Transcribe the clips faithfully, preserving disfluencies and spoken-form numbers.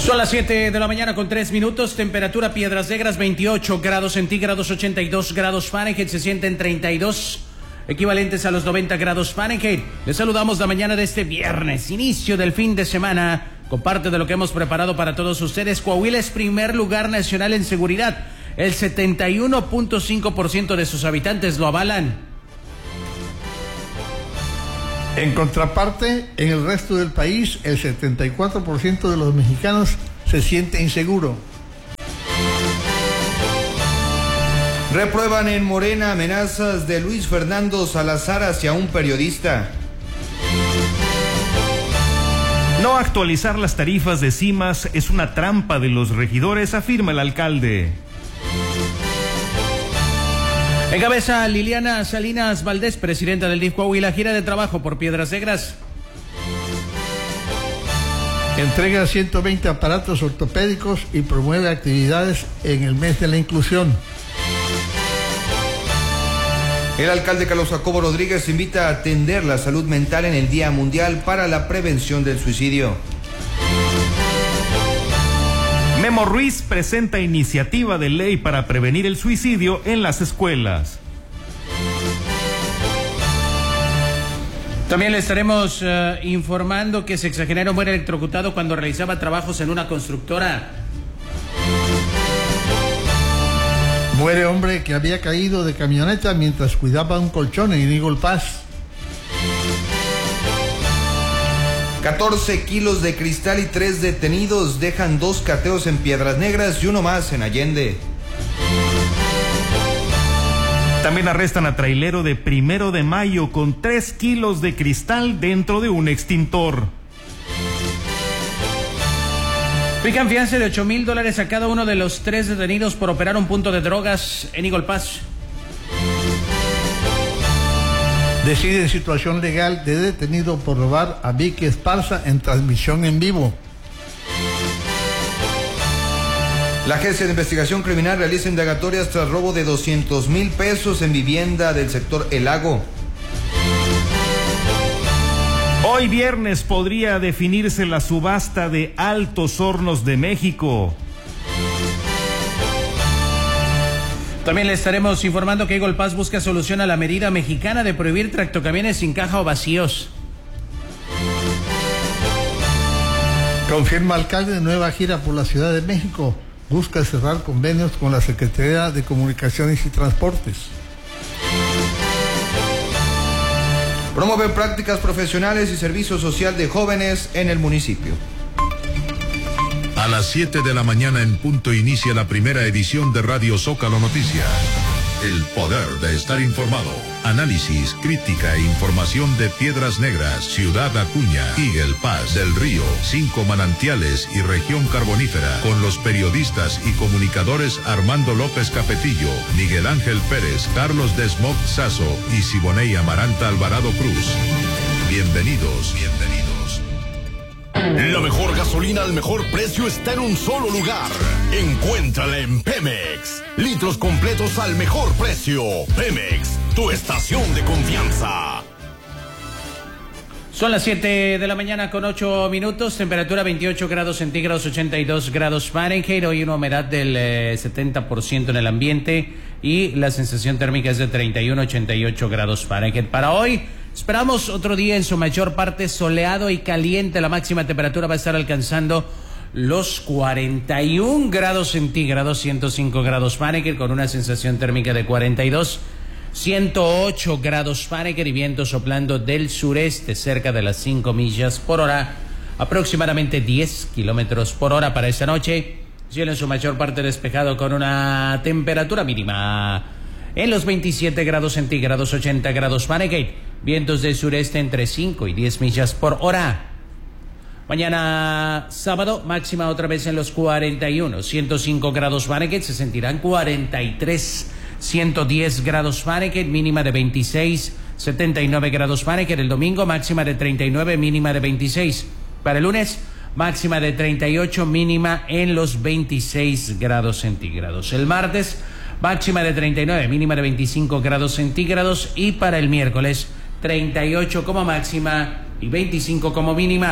Son las siete de la mañana con tres minutos, temperatura Piedras Negras veintiocho grados centígrados, ochenta y dos grados Fahrenheit, se sienten treinta y dos, equivalentes a los noventa grados Fahrenheit. Les saludamos la mañana de este viernes, inicio del fin de semana, con parte de lo que hemos preparado para todos ustedes. Coahuila es primer lugar nacional en seguridad, el setenta y uno punto cinco por ciento de sus habitantes lo avalan. En contraparte, en el resto del país, el setenta y cuatro por ciento de los mexicanos se siente inseguro. Reprueban en Morena amenazas de Luis Fernando Salazar hacia un periodista. No actualizar las tarifas de CIMAS es una trampa de los regidores, afirma el alcalde. Encabeza Liliana Salinas Valdés, presidenta del D I F Coahuila, gira de trabajo por Piedras Negras. Entrega ciento veinte aparatos ortopédicos y promueve actividades en el mes de la inclusión. El alcalde Carlos Jacobo Rodríguez invita a atender la salud mental en el Día Mundial para la Prevención del Suicidio. Memo Ruiz presenta iniciativa de ley para prevenir el suicidio en las escuelas. También le estaremos uh, informando que sexagenario muere electrocutado cuando realizaba trabajos en una constructora. Muere hombre que había caído de camioneta mientras cuidaba un colchón en Eagle Pass. catorce kilos de cristal y tres detenidos dejan dos cateos en Piedras Negras y uno más en Allende. También arrestan a trailero de Primero de Mayo con tres kilos de cristal dentro de un extintor. Fijan fianza de ocho mil dólares a cada uno de los tres detenidos por operar un punto de drogas en Eagle Pass. Decide situación legal de detenido por robar a Vicky Esparza en transmisión en vivo. La Agencia de Investigación Criminal realiza indagatorias tras robo de doscientos mil pesos en vivienda del sector El Lago. Hoy viernes podría definirse la subasta de Altos Hornos de México. También le estaremos informando que Eagle Pass busca solución a la medida mexicana de prohibir tractocamiones sin caja o vacíos. Confirma alcalde de nueva gira por la Ciudad de México. Busca cerrar convenios con la Secretaría de Comunicaciones y Transportes. Promueve prácticas profesionales y servicio social de jóvenes en el municipio. A las siete de la mañana en punto inicia la primera edición de Radio Zócalo Noticia. El poder de estar informado. Análisis, crítica e información de Piedras Negras, Ciudad Acuña, Eagle Pass, Del Río, Cinco Manantiales y Región Carbonífera. Con los periodistas y comunicadores Armando López Capetillo, Miguel Ángel Pérez, Carlos Desmog Sazo y Siboney Amaranta Alvarado Cruz. Bienvenidos, bienvenidos. La mejor gasolina al mejor precio está en un solo lugar. Encuéntrala en Pemex. Litros completos al mejor precio. Pemex, tu estación de confianza. Son las siete de la mañana con ocho minutos, temperatura veintiocho grados centígrados, ochenta y dos grados Fahrenheit, hoy una humedad del eh, setenta por ciento en el ambiente y la sensación térmica es de treinta y uno, ochenta y ocho grados Fahrenheit. Para hoy esperamos otro día en su mayor parte soleado y caliente, la máxima temperatura va a estar alcanzando los cuarenta y un grados centígrados, ciento cinco grados Fahrenheit, con una sensación térmica de cuarenta y dos, ciento ocho grados Fahrenheit y viento soplando del sureste cerca de las cinco millas por hora, aproximadamente diez kilómetros por hora para esta noche. Cielo en su mayor parte despejado con una temperatura mínima en los veintisiete grados centígrados, ochenta grados Fahrenheit, vientos del sureste entre cinco y diez millas por hora. Mañana sábado, máxima otra vez en los cuarenta y uno, ciento cinco grados Fahrenheit, se sentirán cuarenta y tres, ciento diez grados Fahrenheit, mínima de veintiséis, setenta y nueve grados Fahrenheit. El domingo, máxima de treinta y nueve, mínima de veintiséis. Para el lunes, máxima de treinta y ocho, mínima en los veintiséis grados centígrados. El martes, máxima de treinta y nueve, mínima de veinticinco grados centígrados. Y para el miércoles, treinta y ocho como máxima y veinticinco como mínima.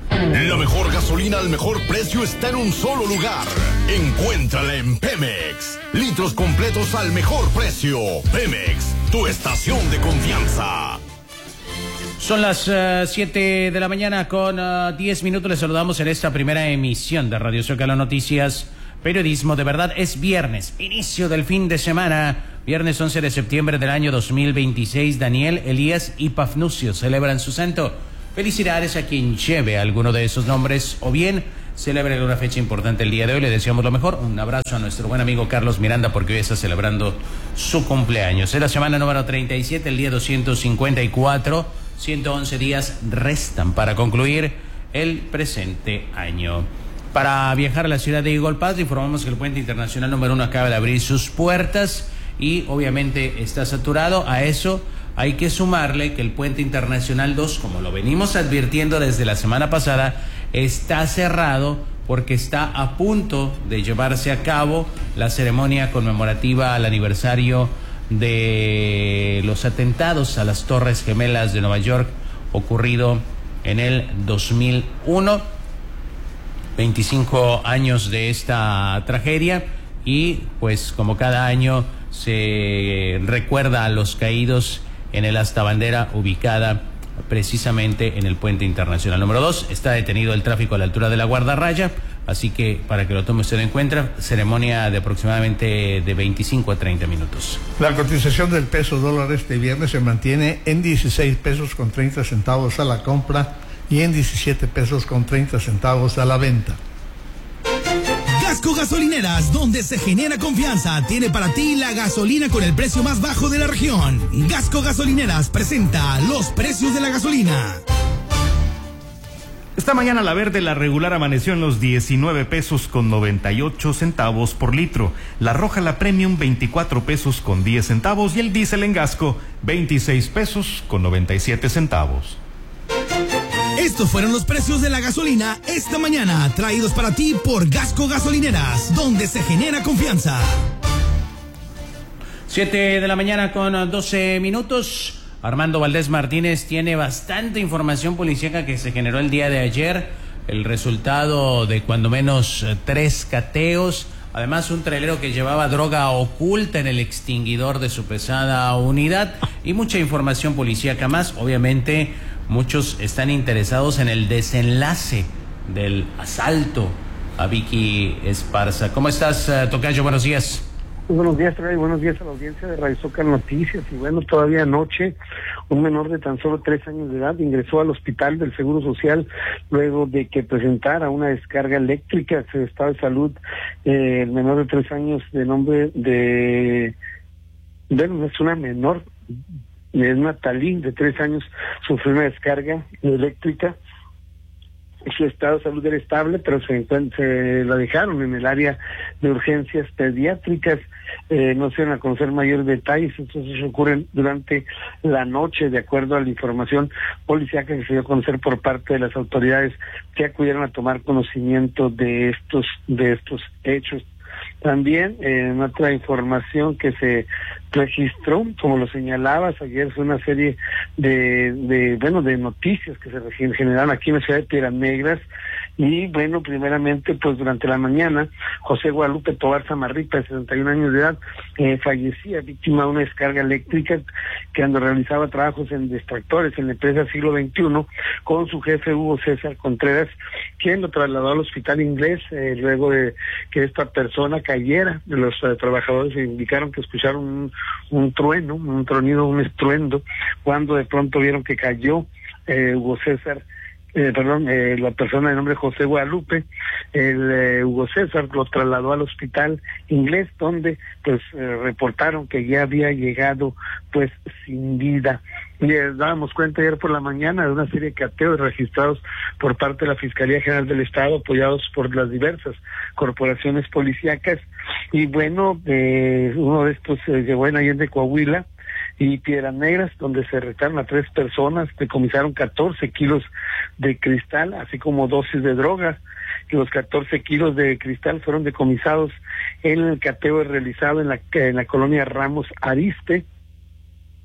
La mejor gasolina al mejor precio está en un solo lugar. Encuéntrala en Pemex. Litros completos al mejor precio. Pemex, tu estación de confianza. Son las siete uh, de la mañana con uh, diez minutos. Les saludamos en esta primera emisión de Radio Zócalo Noticias. Periodismo de verdad. Es viernes, inicio del fin de semana. Viernes once de septiembre del año dos mil veintiséis. Daniel, Elías y Pafnucio celebran su santo. Felicidades a quien lleve alguno de esos nombres o bien celebre una fecha importante el día de hoy. Le deseamos lo mejor. Un abrazo a nuestro buen amigo Carlos Miranda porque hoy está celebrando su cumpleaños. Es la semana número treinta y siete, el día doscientos cincuenta y cuatro. ciento once días restan para concluir el presente año. Para viajar a la ciudad de Eagle Pass, informamos que el puente internacional número uno acaba de abrir sus puertas y obviamente está saturado. A eso hay que sumarle que el puente internacional dos, como lo venimos advirtiendo desde la semana pasada, está cerrado porque está a punto de llevarse a cabo la ceremonia conmemorativa al aniversario de los atentados a las Torres Gemelas de Nueva York ocurrido en el dos mil uno. veinticinco años de esta tragedia y pues como cada año se recuerda a los caídos en el asta bandera ubicada precisamente en el puente internacional número dos. Está detenido el tráfico a la altura de la guardarraya, así que para que lo tome usted en cuenta, ceremonia de aproximadamente de veinticinco a treinta minutos. La cotización del peso dólar este viernes se mantiene en dieciséis pesos con treinta centavos a la compra y en diecisiete pesos con treinta centavos a la venta. Gasco Gasolineras, donde se genera confianza, tiene para ti la gasolina con el precio más bajo de la región. Gasco Gasolineras presenta los precios de la gasolina. Esta mañana la verde, la regular, amaneció en los diecinueve pesos con noventa y ocho centavos por litro. La roja, la premium, veinticuatro pesos con diez centavos. Y el diésel en Gasco, veintiséis pesos con noventa y siete centavos. Estos fueron los precios de la gasolina esta mañana, traídos para ti por Gasco Gasolineras, donde se genera confianza. Siete de la mañana con doce minutos. Armando Valdés Martínez tiene bastante información policíaca que se generó el día de ayer. El resultado de cuando menos tres cateos. Además, un trailero que llevaba droga oculta en el extinguidor de su pesada unidad. Y mucha información policíaca más. Obviamente, muchos están interesados en el desenlace del asalto a Vicky Esparza. ¿Cómo estás, tocayo? Buenos días. Muy buenos días, Trey. Buenos días a la audiencia de Radio Zócalo Noticias. Y bueno, todavía anoche, un menor de tan solo tres años de edad ingresó al hospital del Seguro Social luego de que presentara una descarga eléctrica. Su estado de salud, eh, el menor de tres años de nombre de... Bueno, es una menor, es Natalí, de tres años, sufrió una descarga eléctrica. Su estado de salud era estable, pero se, se la dejaron en el área de urgencias pediátricas. Eh, no se van a conocer mayores detalles. Entonces ocurren durante la noche, de acuerdo a la información policíaca que se dio a conocer por parte de las autoridades que acudieron a tomar conocimiento de estos de estos hechos. También eh, en otra información que se registró, como lo señalabas ayer, fue una serie de, de bueno, de noticias que se generaron aquí en la ciudad de Piedras Negras. Y bueno, primeramente, pues durante la mañana, José Guadalupe Tobar Samarripa, de sesenta y un años de edad, eh, fallecía víctima de una descarga eléctrica que cuando realizaba trabajos en distractores en la empresa Siglo veintiuno con su jefe Hugo César Contreras, quien lo trasladó al hospital inglés eh, luego de que esta persona cayera. Los eh, trabajadores indicaron que escucharon un, un trueno, un tronido, un estruendo, cuando de pronto vieron que cayó eh, Hugo César Eh, perdón, eh, la persona de nombre José Guadalupe. El eh, Hugo César lo trasladó al hospital inglés, donde pues eh, reportaron que ya había llegado pues sin vida. Y eh, dábamos cuenta ayer por la mañana de una serie de cateos registrados por parte de la Fiscalía General del Estado, apoyados por las diversas corporaciones policíacas. Y bueno, eh, uno de estos se eh, llevó en Allende, Coahuila, y Piedras Negras, donde se arrestaron a tres personas, decomisaron catorce kilos de cristal, así como dosis de drogas. Y los catorce kilos de cristal fueron decomisados en el cateo realizado en la, en la colonia Ramos Ariste.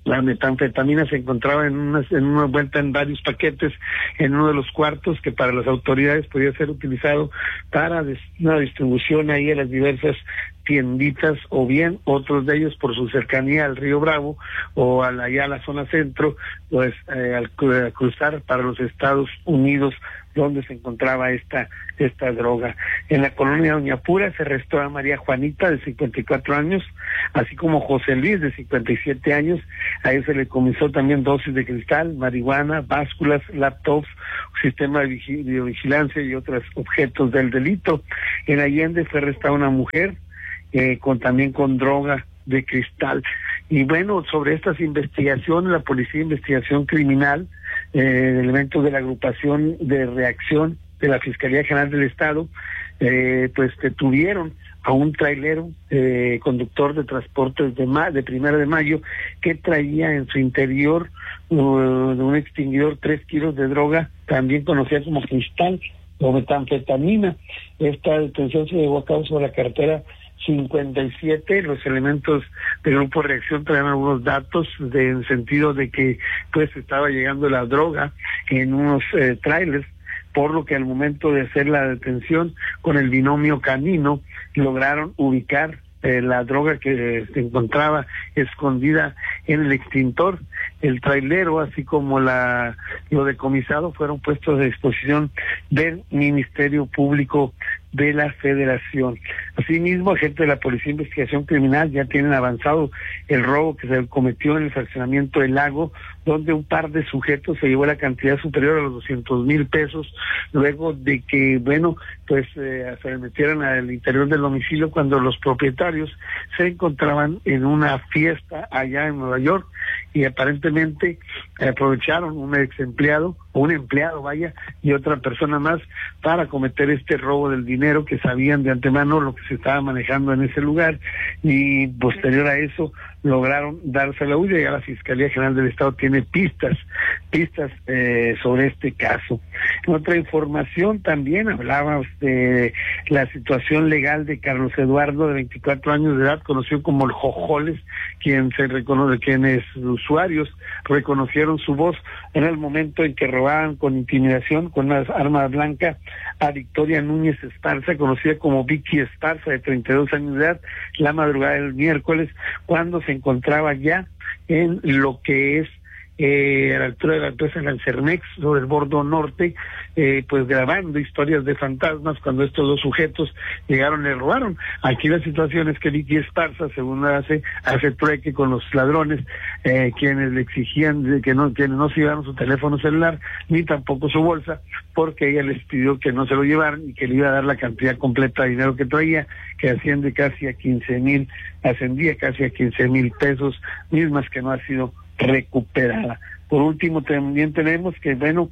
La metanfetamina se encontraba en una, en una vuelta en varios paquetes en uno de los cuartos que para las autoridades podía ser utilizado para des, una distribución ahí a las diversas tienditas, o bien otros de ellos por su cercanía al Río Bravo o a la, allá a la zona centro, pues eh, al cruzar para los Estados Unidos, donde se encontraba esta esta droga. En la colonia Doña Pura se arrestó a María Juanita, de cincuenta y cuatro años, así como José Luis, de cincuenta y siete años. A él se le comisó también dosis de cristal, marihuana, básculas, laptops, sistema de videovigilancia y otros objetos del delito. En Allende fue arrestada una mujer eh, con también con droga de cristal. Y bueno, sobre estas investigaciones, la Policía de Investigación Criminal, eh, elementos de la agrupación de reacción de la Fiscalía General del Estado, eh, pues detuvieron a un trailero, eh, conductor de transportes de, ma de Primera de Mayo, que traía en su interior uh, de un extinguidor tres kilos de droga, también conocida como cristal o metanfetamina. Esta detención se llevó a cabo sobre la carretera cincuenta y siete. Los elementos del grupo de reacción traían algunos datos de, en sentido de que pues estaba llegando la droga en unos eh, trailers, por lo que al momento de hacer la detención con el binomio canino lograron ubicar eh, la droga que eh, se encontraba escondida en el extintor. El trailero, así como la lo decomisado, fueron puestos a disposición del Ministerio Público de la Federación. Asimismo, agentes de la Policía de Investigación Criminal ya tienen avanzado el robo que se cometió en el fraccionamiento del Lago, donde un par de sujetos se llevó la cantidad superior a los doscientos mil pesos, luego de que, bueno, pues eh, se metieran al interior del domicilio cuando los propietarios se encontraban en una fiesta allá en Nueva York, y aparentemente aprovecharon un ex empleado, o un empleado, vaya, y otra persona más para cometer este robo del dinero, que sabían de antemano lo que se estaba manejando en ese lugar, y posterior a eso lograron darse la huida. Ya la Fiscalía General del Estado tiene pistas, pistas eh, sobre este caso. En otra información también hablábamos de la situación legal de Carlos Eduardo, de veinticuatro años de edad, conocido como el Jojoles, quien se reconoce, quienes usuarios reconocieron su voz en el momento en que robaban con intimidación, con una arma blanca, a Victoria Núñez Esparza, conocida como Vicky Esparza, de treinta y dos años de edad, la madrugada del miércoles, cuando se encontraba ya en lo que es eh, a la altura de la empresa Lancernex, sobre el bordo norte, eh, pues grabando historias de fantasmas, cuando estos dos sujetos llegaron y le robaron. Aquí la situación es que Vicky Esparza, según hace, hace trueque con los ladrones, eh, quienes le exigían que no, quienes no se llevaron su teléfono celular, ni tampoco su bolsa, porque ella les pidió que no se lo llevaran y que le iba a dar la cantidad completa de dinero que traía, que asciende casi a quince mil, ascendía casi a quince mil pesos, mismas que no ha sido recuperada. Por último, también tenemos que, bueno,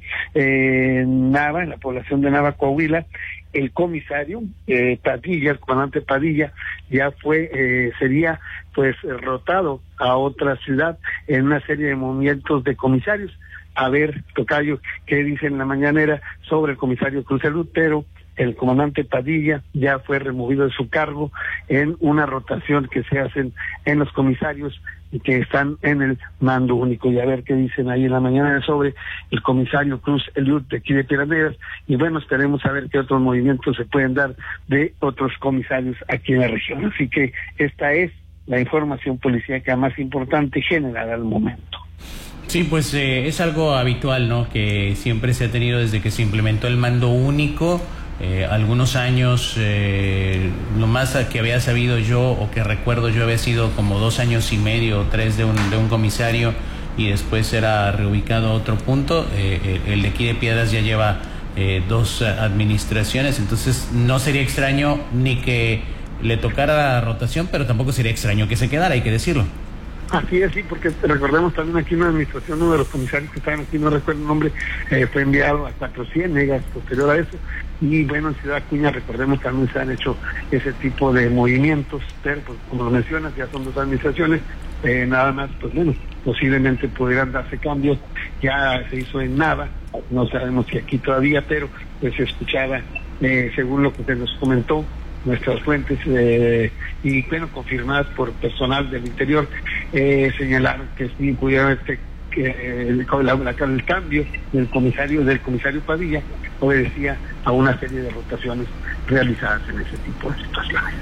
eh, en Nava, en la población de Nava, Coahuila, el comisario eh, Padilla, el comandante Padilla, ya fue, eh, sería pues rotado a otra ciudad en una serie de movimientos de comisarios. A ver, tocayo, qué dice en la mañanera sobre el comisario Cruz Lutero. El comandante Padilla ya fue removido de su cargo en una rotación que se hacen en los comisarios y que están en el mando único. Y a ver qué dicen ahí en la mañana sobre el comisario Cruz Eliud de aquí de Piedras Negras. Y bueno, esperemos a ver qué otros movimientos se pueden dar de otros comisarios aquí en la región. Así que esta es la información policíaca más importante generada al momento. Sí, pues eh, es algo habitual, ¿no? Que siempre se ha tenido desde que se implementó el mando único. Eh, algunos años, eh, lo más que había sabido yo o que recuerdo yo había sido como dos años y medio o tres de un, de un comisario, y después era reubicado a otro punto. Eh, el de aquí de Piedras ya lleva eh, dos administraciones, entonces no sería extraño ni que le tocara la rotación, pero tampoco sería extraño que se quedara, hay que decirlo. Así es, sí, porque recordemos también aquí una administración, uno de los comisarios que estaban aquí, no recuerdo el nombre, eh, fue enviado a Cuatro Ciénegas posterior a eso, y bueno, en Ciudad Acuña, recordemos, también se han hecho ese tipo de movimientos, pero pues, como lo mencionas, ya son dos administraciones, eh, nada más, pues bueno, posiblemente pudieran darse cambios. Ya se hizo en Nava, no sabemos si aquí todavía, pero pues se escuchaba, eh, según lo que se nos comentó nuestras fuentes, eh, y bueno, confirmadas por personal del interior, eh, señalaron que sí pudieron este que el, la, la, el cambio del comisario del comisario Padilla obedecía a una serie de rotaciones realizadas en ese tipo de situaciones.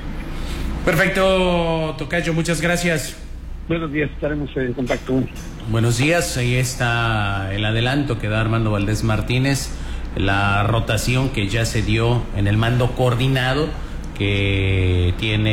Perfecto, tocayo, muchas gracias. Buenos días, estaremos en contacto. Buenos días, ahí está el adelanto que da Armando Valdés Martínez, la rotación que ya se dio en el mando coordinado que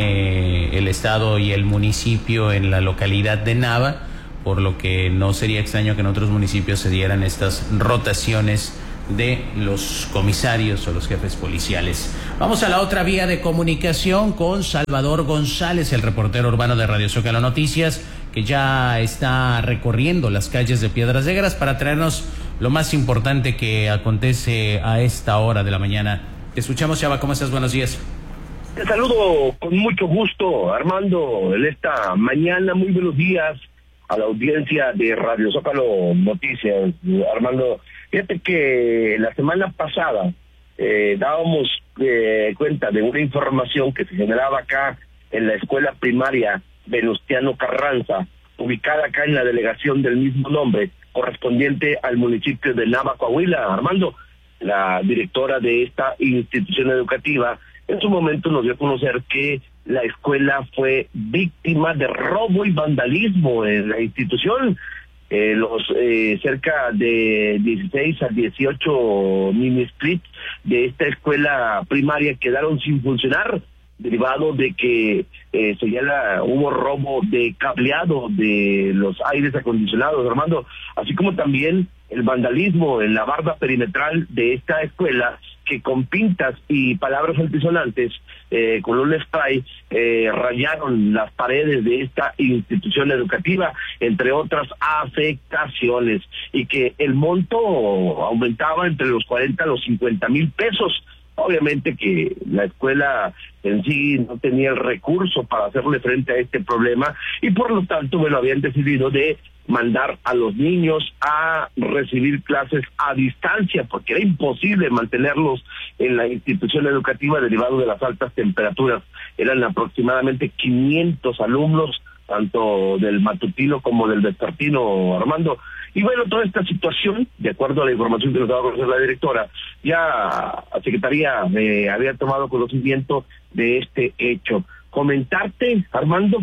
tiene el estado y el municipio en la localidad de Nava, por lo que no sería extraño que en otros municipios se dieran estas rotaciones de los comisarios o los jefes policiales. Vamos a la otra vía de comunicación con Salvador González, el reportero urbano de Radio Zócalo Noticias, que ya está recorriendo las calles de Piedras Negras para traernos lo más importante que acontece a esta hora de la mañana. Te escuchamos, Chava, ¿cómo estás? Buenos días. Te saludo con mucho gusto, Armando, en esta mañana. Muy buenos días a la audiencia de Radio Zócalo Noticias. Armando, fíjate que la semana pasada eh, dábamos eh, cuenta de una información que se generaba acá en la escuela primaria Venustiano Carranza, ubicada acá en la delegación del mismo nombre, correspondiente al municipio de Nava, Coahuila. Armando, la directora de esta institución educativa, en su momento nos dio a conocer que la escuela fue víctima de robo y vandalismo en la institución. Eh, los eh, cerca de dieciséis a dieciocho mini splits de esta escuela primaria quedaron sin funcionar, derivado de que eh, señala hubo robo de cableado de los aires acondicionados, Armando, así como también el vandalismo en la barda perimetral de esta escuela, que con pintas y palabras altisonantes, eh, con un spray, eh, rayaron las paredes de esta institución educativa, entre otras afectaciones, y que el monto aumentaba entre los cuarenta a los cincuenta mil pesos. Obviamente que la escuela en sí no tenía el recurso para hacerle frente a este problema y por lo tanto, bueno, habían decidido de mandar a los niños a recibir clases a distancia porque era imposible mantenerlos en la institución educativa derivado de las altas temperaturas. Eran aproximadamente quinientos alumnos, tanto del matutino como del vespertino, Armando. Y bueno, toda esta situación, de acuerdo a la información que nos daba a conocer la directora, ya la Secretaría eh, había tomado conocimiento de este hecho. Comentarte, Armando,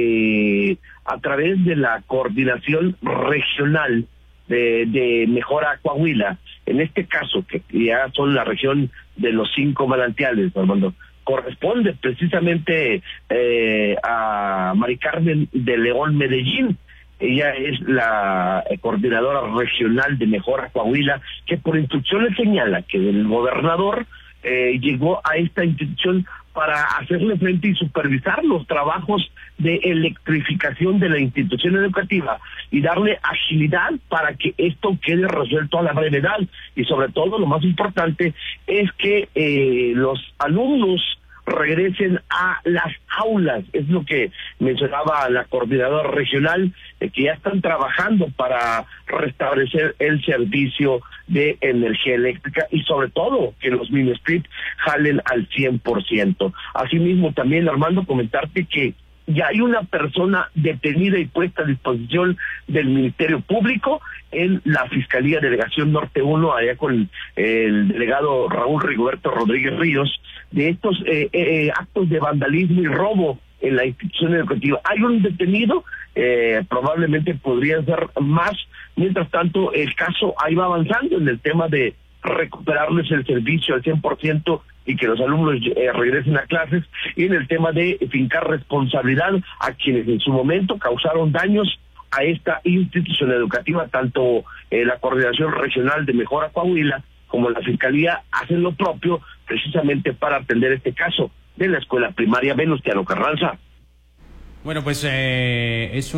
que a través de la coordinación regional de, de Mejora Coahuila, en este caso, que ya son la región de los cinco manantiales, Armando, corresponde precisamente eh, a Mari Carmen de León Medellín. Ella es la eh, coordinadora regional de Mejora Coahuila, que por instrucciones señala que el gobernador eh, llegó a esta institución para hacerle frente y supervisar los trabajos de electrificación de la institución educativa y darle agilidad para que esto quede resuelto a la brevedad. Y sobre todo, lo más importante es que eh, los alumnos regresen a las aulas, es lo que mencionaba la coordinadora regional, eh, que ya están trabajando para restablecer el servicio de energía eléctrica y sobre todo que los mini split jalen al cien por ciento. Asimismo, también, Armando, comentarte que ya hay una persona detenida y puesta a disposición del Ministerio Público en la Fiscalía Delegación Norte uno, allá con el delegado Raúl Rigoberto Rodríguez Ríos, de estos eh, eh, actos de vandalismo y robo en la institución educativa. Hay un detenido, eh, probablemente podrían ser más. Mientras tanto, el caso ahí va avanzando en el tema de recuperarles el servicio al cien por ciento y que los alumnos eh, regresen a clases, y en el tema de fincar responsabilidad a quienes en su momento causaron daños a esta institución educativa. Tanto eh, la Coordinación Regional de Mejora Coahuila como la Fiscalía hacen lo propio precisamente para atender este caso de la escuela primaria Venustiano Carranza. Bueno, pues eh, es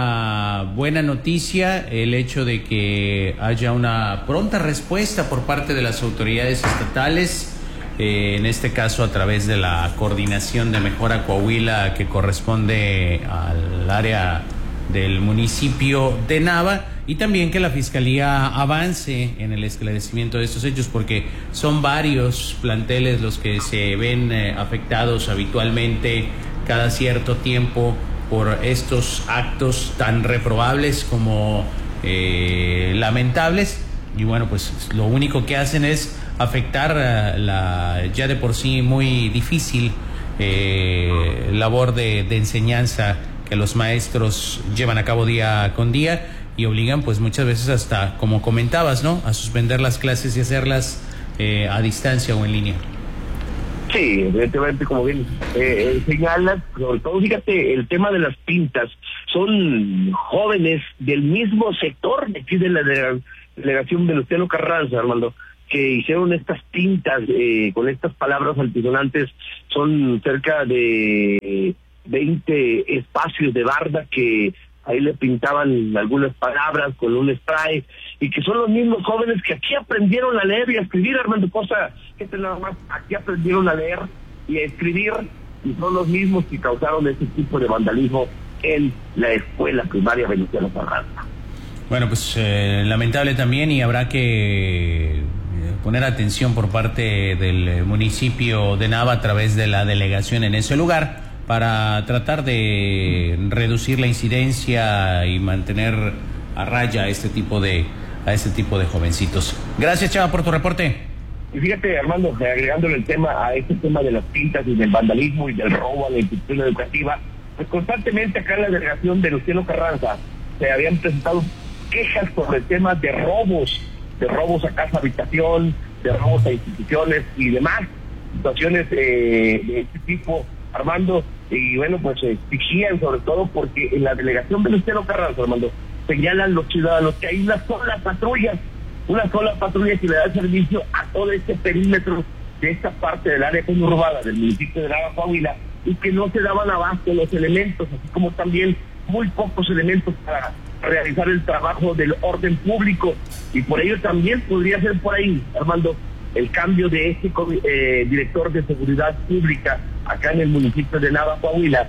una buena noticia el hecho de que haya una pronta respuesta por parte de las autoridades estatales, eh, en este caso a través de la Coordinación de Mejora Coahuila, que corresponde al área del municipio de Nava, y también que la Fiscalía avance en el esclarecimiento de estos hechos, porque son varios planteles los que se ven eh, afectados habitualmente cada cierto tiempo por estos actos tan reprobables como eh, lamentables. Y bueno, pues lo único que hacen es afectar uh, la ya de por sí muy difícil eh, labor de, de enseñanza que los maestros llevan a cabo día con día, y obligan pues muchas veces hasta, como comentabas, ¿no?, a suspender las clases y hacerlas eh, a distancia o en línea. Sí, evidentemente, como bien eh, señalas, sobre todo, fíjate, el tema de las pintas, son jóvenes del mismo sector de aquí de la delegación Venustiano Carranza, Armando, que hicieron estas pintas eh, con estas palabras altisonantes. Son cerca de veinte espacios de barda que ahí le pintaban algunas palabras con un spray, y que son los mismos jóvenes que aquí aprendieron a leer y a escribir, Armando, cosa que nada más aquí aprendieron a leer y a escribir, y son los mismos que causaron ese tipo de vandalismo en la escuela primaria Venustiano Carranza. Bueno, pues eh, lamentable también, y habrá que eh, poner atención por parte del municipio de Nava a través de la delegación en ese lugar para tratar de reducir la incidencia y mantener a raya a este tipo de a este tipo de jovencitos. Gracias, Chava, por tu reporte. Y fíjate, Armando, agregándole el tema a este tema de las pintas y del vandalismo y del robo a la institución educativa, pues constantemente acá en la delegación de Venustiano Carranza se habían presentado quejas sobre temas de robos, de robos a casa habitación, de robos a instituciones y demás situaciones eh, de este tipo, Armando. Y bueno, pues se exigían, sobre todo porque en la delegación Venustiano Carranza, Armando, señalan los ciudadanos que hay una sola patrulla, una sola patrulla que le da servicio a todo este perímetro de esta parte del área conurbada del municipio de Nava, Coahuila, y que no se daban abasto los elementos, así como también muy pocos elementos para realizar el trabajo del orden público. Y por ello también podría ser por ahí, Armando, el cambio de este eh, director de seguridad pública acá en el municipio de Nava, Coahuila,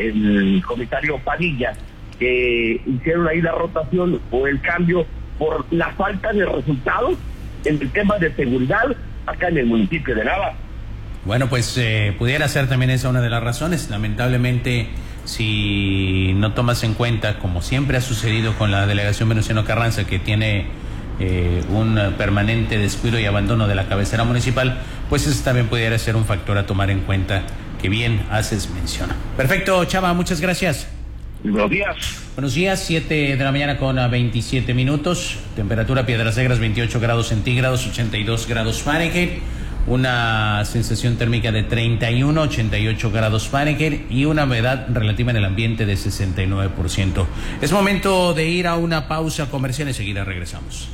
el comisario Padilla, que hicieron ahí la rotación o el cambio por la falta de resultados en el tema de seguridad acá en el municipio de Nava. Bueno, pues eh, pudiera ser también esa una de las razones. Lamentablemente, si no tomas en cuenta, como siempre ha sucedido con la delegación Venustiano Carranza, que tiene eh, un permanente descuido y abandono de la cabecera municipal, pues eso también pudiera ser un factor a tomar en cuenta, que bien haces mención. Perfecto, Chava, muchas gracias. Buenos días. Buenos días, siete de la mañana con veintisiete minutos. Temperatura Piedras Negras veintiocho grados centígrados, ochenta y dos grados Fahrenheit. Una sensación térmica de treinta y uno, ochenta y ocho grados Fahrenheit, y una humedad relativa en el ambiente de sesenta y nueve por ciento. Es momento de ir a una pausa comercial, enseguida regresamos.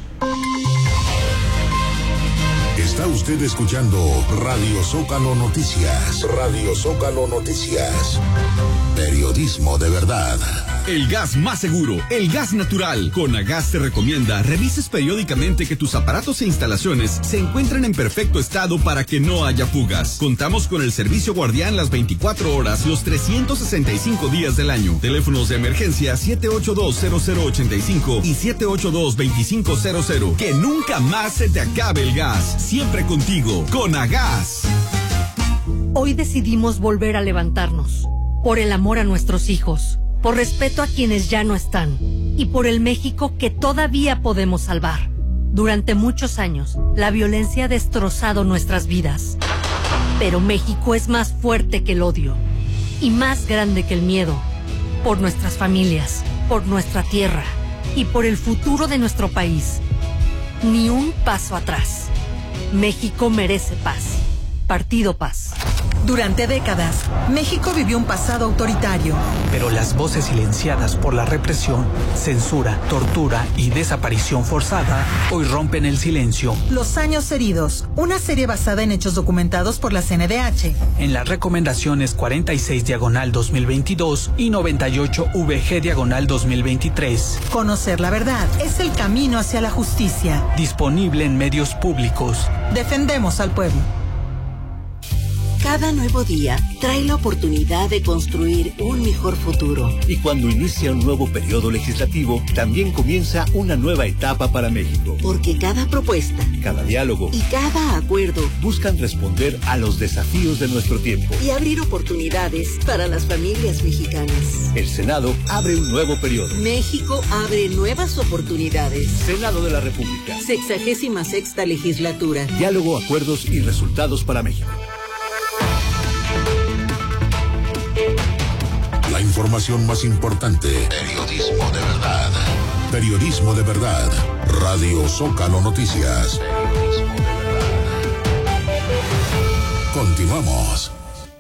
Está usted escuchando Radio Zócalo Noticias. Radio Zócalo Noticias. Periodismo de verdad. El gas más seguro, el gas natural. Conagas te recomienda revises periódicamente que tus aparatos e instalaciones se encuentren en perfecto estado para que no haya fugas. Contamos con el servicio guardián las veinticuatro horas, los trescientos sesenta y cinco días del año. Teléfonos de emergencia siete ocho dos cero cero ocho cinco y siete ocho dos dos cinco cero cero. Que nunca más se te acabe el gas. Siempre contigo, Conagas. Hoy decidimos volver a levantarnos. Por el amor a nuestros hijos, por respeto a quienes ya no están y por el México que todavía podemos salvar. Durante muchos años, la violencia ha destrozado nuestras vidas. Pero México es más fuerte que el odio y más grande que el miedo. Por nuestras familias, por nuestra tierra y por el futuro de nuestro país. Ni un paso atrás. México merece paz. Partido Paz. Durante décadas, México vivió un pasado autoritario. Pero las voces silenciadas por la represión, censura, tortura y desaparición forzada hoy rompen el silencio. Los años heridos, una serie basada en hechos documentados por la C N D H. En las recomendaciones cuarenta y seis diagonal dos mil veintidós y noventa y ocho V G diagonal dos mil veintitrés. Conocer la verdad es el camino hacia la justicia. Disponible en medios públicos. Defendemos al pueblo. Cada Cada nuevo día trae la oportunidad de construir un mejor futuro. Y cuando inicia un nuevo periodo legislativo, también comienza una nueva etapa para México. Porque cada propuesta, cada diálogo y cada acuerdo buscan responder a los desafíos de nuestro tiempo y abrir oportunidades para las familias mexicanas. El Senado abre un nuevo periodo. México abre nuevas oportunidades. Senado de la República. Sexagésima sexta legislatura. Diálogo, acuerdos y resultados para México. La información más importante. Periodismo de verdad. Periodismo de verdad. Radio Zócalo Noticias. Periodismo de verdad. Continuamos.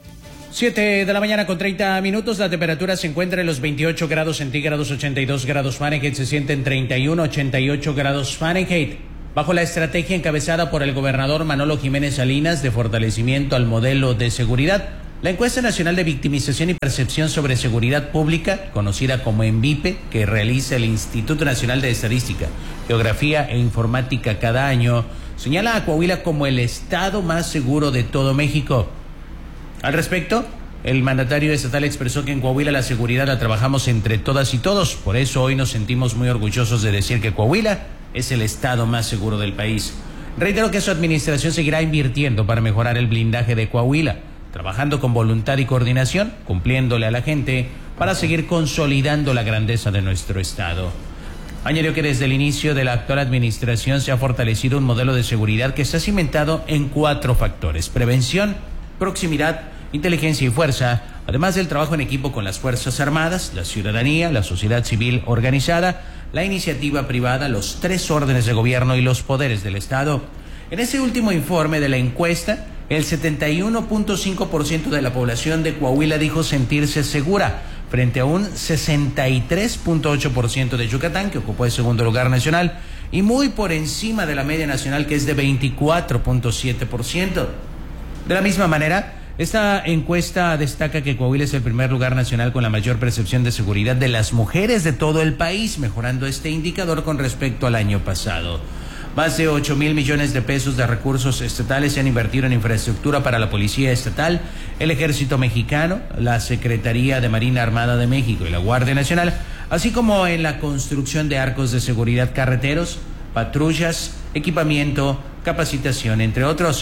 siete de la mañana con treinta minutos. La temperatura se encuentra en los veintiocho grados centígrados, ochenta y dos grados Fahrenheit. Se siente en treinta y uno, ochenta y ocho grados Fahrenheit. Bajo la estrategia encabezada por el gobernador Manolo Jiménez Salinas de fortalecimiento al modelo de seguridad, la encuesta nacional de victimización y percepción sobre seguridad pública, conocida como ENVIPE, que realiza el Instituto Nacional de Estadística, Geografía e Informática cada año, señala a Coahuila como el estado más seguro de todo México. Al respecto, el mandatario estatal expresó que en Coahuila la seguridad la trabajamos entre todas y todos. Por eso hoy nos sentimos muy orgullosos de decir que Coahuila es el estado más seguro del país. Reitero que su administración seguirá invirtiendo para mejorar el blindaje de Coahuila, trabajando con voluntad y coordinación, cumpliéndole a la gente para seguir consolidando la grandeza de nuestro estado. Añadió que desde el inicio de la actual administración se ha fortalecido un modelo de seguridad que está cimentado en cuatro factores: prevención, proximidad, inteligencia y fuerza, además del trabajo en equipo con las Fuerzas Armadas, la ciudadanía, la sociedad civil organizada, la iniciativa privada, los tres órdenes de gobierno y los poderes del Estado. En ese último informe de la encuesta, el setenta y uno punto cinco por ciento de la población de Coahuila dijo sentirse segura, frente a un sesenta y tres punto ocho por ciento de Yucatán, que ocupó el segundo lugar nacional, y muy por encima de la media nacional, que es de veinticuatro punto siete por ciento. De la misma manera, esta encuesta destaca que Coahuila es el primer lugar nacional con la mayor percepción de seguridad de las mujeres de todo el país, mejorando este indicador con respecto al año pasado. Más de ocho mil millones de pesos de recursos estatales se han invertido en infraestructura para la Policía Estatal, el Ejército Mexicano, la Secretaría de Marina Armada de México y la Guardia Nacional, así como en la construcción de arcos de seguridad carreteros, patrullas, equipamiento, capacitación, entre otros.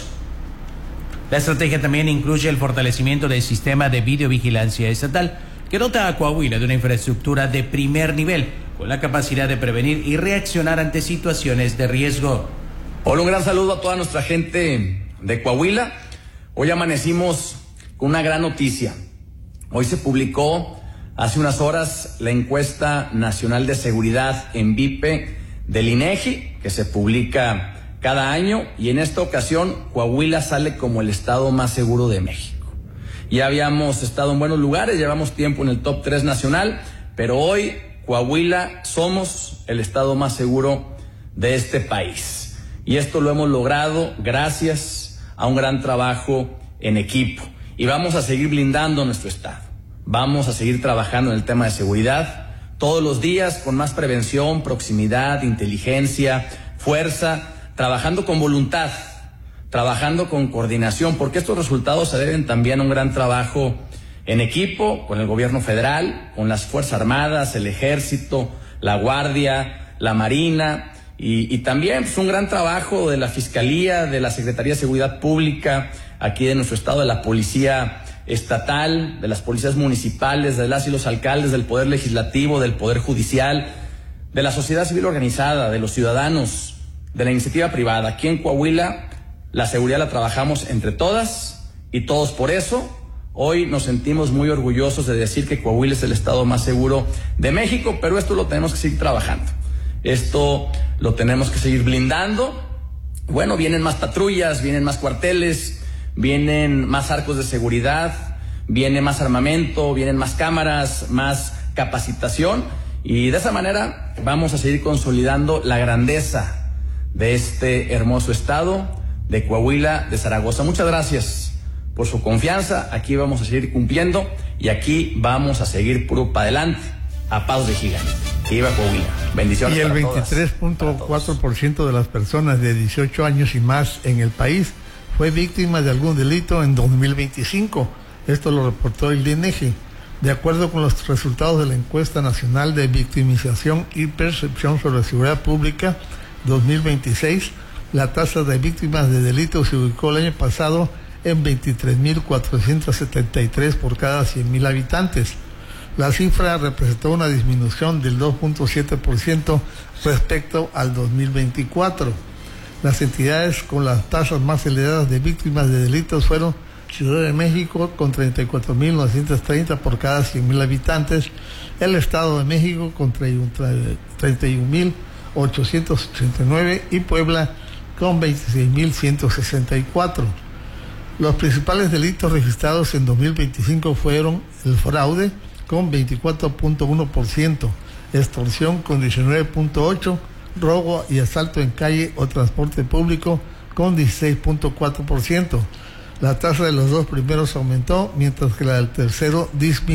La estrategia también incluye el fortalecimiento del sistema de videovigilancia estatal, que dota a Coahuila de una infraestructura de primer nivel, con la capacidad de prevenir y reaccionar ante situaciones de riesgo. Hola, un gran saludo a toda nuestra gente de Coahuila. Hoy amanecimos con una gran noticia. Hoy se publicó hace unas horas la encuesta nacional de seguridad ENVIPE del INEGI, que se publica cada año, y en esta ocasión Coahuila sale como el estado más seguro de México. Ya habíamos estado en buenos lugares, llevamos tiempo en el top tres nacional, pero hoy Coahuila somos el estado más seguro de este país. Y esto lo hemos logrado gracias a un gran trabajo en equipo. Y vamos a seguir blindando nuestro estado. Vamos a seguir trabajando en el tema de seguridad todos los días con más prevención, proximidad, inteligencia, fuerza, trabajando con voluntad, trabajando con coordinación, porque estos resultados se deben también a un gran trabajo en equipo con el gobierno federal, con las Fuerzas Armadas, el Ejército, la Guardia, la Marina, y, y también pues, un gran trabajo de la Fiscalía, de la Secretaría de Seguridad Pública, aquí de nuestro estado, de la Policía Estatal, de las policías municipales, de las y los alcaldes, del Poder Legislativo, del Poder Judicial, de la sociedad civil organizada, de los ciudadanos, de la iniciativa privada. Aquí en Coahuila la seguridad la trabajamos entre todas y todos. Por eso hoy nos sentimos muy orgullosos de decir que Coahuila es el estado más seguro de México, pero esto lo tenemos que seguir trabajando. Esto lo tenemos que seguir blindando. Bueno, vienen más patrullas, vienen más cuarteles, vienen más arcos de seguridad, viene más armamento, vienen más cámaras, más capacitación, y de esa manera vamos a seguir consolidando la grandeza de este hermoso estado de Coahuila, de Zaragoza. Muchas gracias por su confianza. Aquí vamos a seguir cumpliendo y aquí vamos a seguir puro para adelante, a pasos de gigante. Que iba Coahuila. Bendiciones. Y el para veintitrés punto cuatro por ciento de las personas de dieciocho años y más en el país fue víctima de algún delito en dos mil veinticinco. Esto lo reportó el INEGI. De acuerdo con los resultados de la encuesta nacional de victimización y percepción sobre seguridad pública dos mil veintiséis, la tasa de víctimas de delitos se ubicó el año pasado en veintitrés mil cuatrocientos setenta y tres por cada cien mil habitantes. La cifra representó una disminución del dos punto siete por ciento respecto al dos mil veinticuatro. Las entidades con las tasas más elevadas de víctimas de delitos fueron Ciudad de México con treinta y cuatro mil novecientos treinta por cada cien mil habitantes, el Estado de México con treinta y un mil ochocientos ochenta y nueve y Puebla con veintiséis mil ciento sesenta y cuatro. Los principales delitos registrados en dos mil veinticinco fueron el fraude con veinticuatro punto uno por ciento, extorsión con diecinueve punto ocho por ciento, robo y asalto en calle o transporte público con dieciséis punto cuatro por ciento. La tasa de los dos primeros aumentó, mientras que la del tercero disminuyó.